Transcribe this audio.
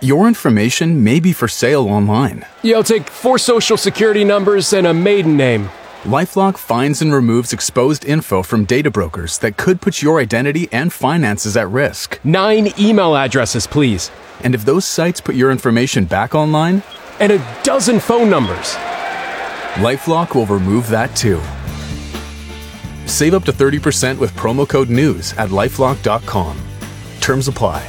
Your information may be for sale online. Yeah, I'll take 4 social security numbers and a maiden name. LifeLock finds and removes exposed info from data brokers that could put your identity and finances at risk. 9 email addresses, please. And if those sites put your information back online, And a dozen phone numbers. LifeLock will remove that too. Save up to 30% with promo code NEWS at lifelock.com. Terms apply.